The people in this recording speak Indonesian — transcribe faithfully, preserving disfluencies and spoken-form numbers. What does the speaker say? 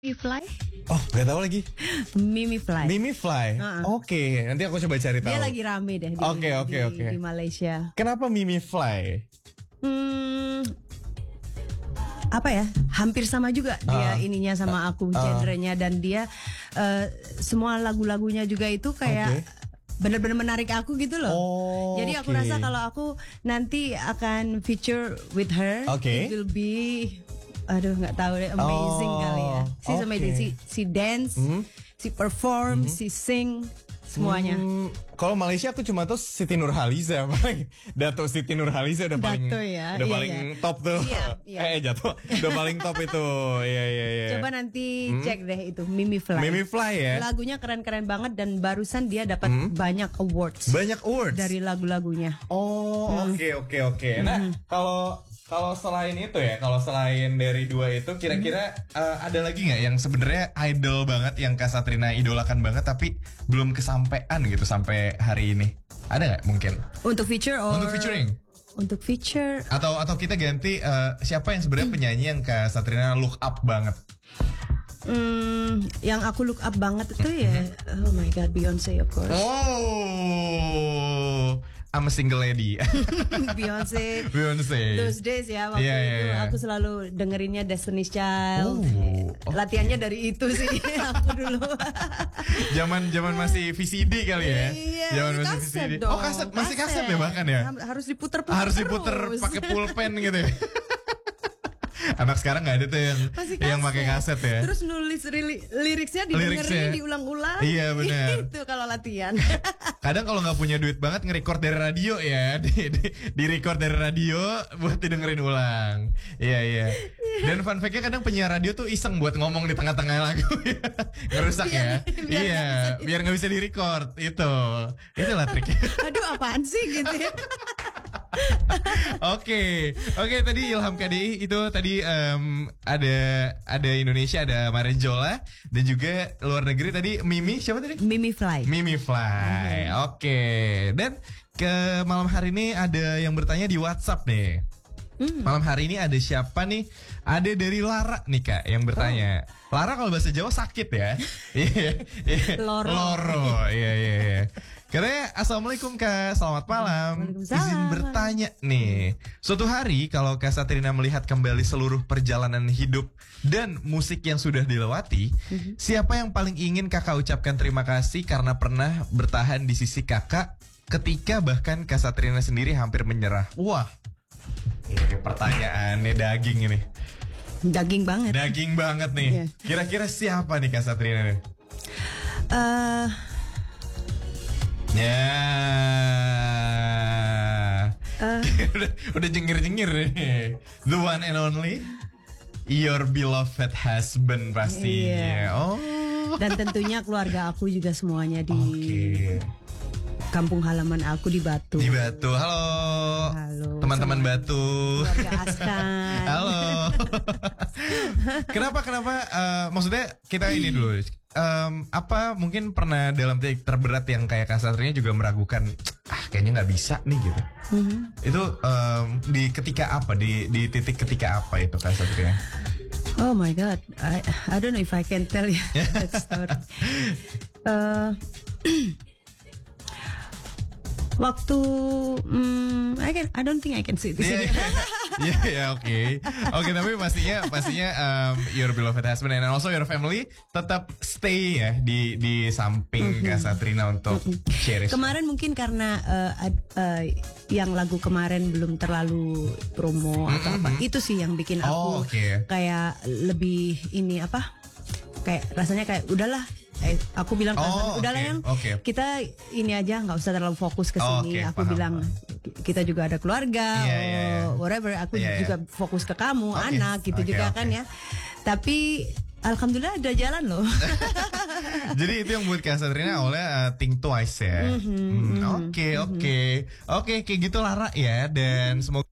Mimi Fly? Oh, gak tahu lagi. Mimi Fly. Mimi Fly. Uh-uh. Oke, okay, nanti aku coba cari tahu. Dia lagi rame deh di, Oke, oke, di, oke. di Malaysia. Kenapa Mimi Fly? Hmm, apa ya? Hampir sama juga dia Uh, ininya sama aku, uh, genrenya, dan dia uh, semua lagu-lagunya juga itu kayak Okay. benar-benar menarik aku gitu loh. Oh, Jadi aku okay. rasa kalau aku nanti akan feature with her, Okay. it will be, aduh nggak tahu deh, amazing Oh, kali ya. She's okay. amazing. Si si dance, Hmm. si perform, Hmm. si sing, semuanya. Hmm, kalau Malaysia aku cuma tahu Siti Nurhaliza, Dato Siti Nurhaliza udah paling, Dato ya, udah iya, paling iya. top tuh. Iya, iya. eh jatuh, udah paling top itu. Iya iya iya. Coba nanti Hmm. cek deh itu Mimi Fly. Mimi Fly ya. Lagunya keren-keren banget dan barusan dia dapat Hmm. banyak awards Banyak awards dari lagu-lagunya. Oh, oke oke oke. Nah, kalau kalau selain itu ya, kalau selain dari dua itu, kira-kira uh, ada lagi nggak yang sebenarnya idol banget, yang Kak Satrina idolakan banget, tapi belum kesampaian gitu sampai hari ini? Ada nggak mungkin? Untuk feature or Untuk featuring? Untuk feature, Atau atau kita ganti uh, siapa yang sebenarnya penyanyi yang Kak Satrina look up banget? hmm, yang aku look up banget itu ya, oh my god, Beyonce of course. Oh, I'm a single lady. Beyonce. Beyonce. Those days ya, waktu Iya, iya, itu iya. aku selalu dengerinnya Destiny's Child. Oh, oke. Latihannya dari itu sih aku dulu. Zaman zaman masih V C D kali ya. Iya, Zaman masih kaset V C D. dong, Oh, kaset, masih kaset ya bahkan ya. Harus diputer-puter. Harus diputer terus. pakai pulpen gitu ya. Anak sekarang nggak ada tuh yang Masih yang pakai kaset ya. Terus nulis rili- liriksnya didengerin, Liriksnya. diulang-ulang. Iya, benar. Itu kalau latihan. Kadang kalau nggak punya duit banget nge-record dari radio ya, di, di, di record dari radio buat didengerin ulang. Iya iya. Dan fun fact-nya kadang penyiar radio tuh iseng buat ngomong di tengah-tengah lagu, ya. Ngerusak ya. Biar- biar Iya, nggak bisa- biar nggak bisa di-record. Itu, itulah triknya. Aduh, apaan sih gitu ya. Oke, oke tadi Ilham K D I itu tadi em, ada ada Indonesia, ada Marejola, dan juga luar negeri tadi Mimi siapa tadi? Mimi Fly. Mimi Fly. Oke. Dan ke malam hari ini ada yang bertanya di WhatsApp nih. Hmm. Malam hari ini ada siapa nih? Ada dari Lara nih Kak yang bertanya. Lara kalau bahasa Jawa sakit ya. Iya, iya. Loro. Loro. Iya iya iya. Katanya, Assalamualaikum Kak, selamat malam. Waalaikumsalam. Izin bertanya nih, suatu hari kalau Kak Satrina melihat kembali seluruh perjalanan hidup dan musik yang sudah dilewati, Mhm. siapa yang paling ingin Kakak ucapkan terima kasih karena pernah bertahan di sisi Kakak ketika bahkan Kak Satrina sendiri hampir menyerah? Wah, ini pertanyaannya daging ini. Daging banget. Daging banget nih. Iya. Kira-kira siapa nih Kak Satrina nih? Eh, Ya, eh, udah, udah jengir-jengir nih. The one and only, your beloved husband pastinya. Iya. Oh, dan tentunya keluarga aku juga semuanya di oke. kampung halaman aku di Batu. Di Batu, halo. Halo, Teman-teman sama Batu. Keluarga Askan. Halo. Kenapa kenapa? eh, maksudnya kita ini dulu. Em, apa mungkin pernah dalam titik terberat yang kayak Kak Satrina juga meragukan, ah kayaknya nggak bisa nih gitu. Mhm. Itu em, di ketika apa? Di di titik ketika apa itu Kak Satrina? Oh my god, I I don't know if I can tell you that story. Eh, waktu, hmm, I can, I don't think I can say this. Iya, iya, iya, oke, oke. Tapi pastinya, pastinya um, your beloved husband and also your family tetap stay ya di di samping Kak Satrina untuk cherish. Kemarin mungkin karena eh, ad- eh, yang lagu kemarin belum terlalu promo atau apa, itu sih yang bikin Oh, aku oke. kayak lebih ini apa, kayak rasanya kayak udahlah. Eh, aku bilang ke Oh, Hasan, udahlah oke, yang oke. kita ini aja nggak usah terlalu fokus ke Oh, sini. oke, aku paham, bilang kita juga ada keluarga, Iya, oh, iya, iya. whatever. Aku Iya, iya. juga fokus ke kamu, Oke, anak gitu oke, juga oke. kan ya. Tapi alhamdulillah ada jalan loh. Jadi itu yang buat Kak Satrina awalnya uh, think twice ya. Hmm, Oke, oke, oke, kayak gitu Lara ya. Dan semoga